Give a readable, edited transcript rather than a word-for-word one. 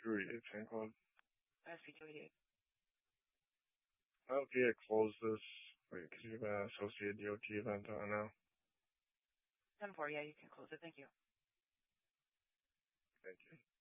security pin code. Security. Okay, I close this. Wait, could you associate DOT event now? 10-4, yeah, you can close it. Thank you. Thank you.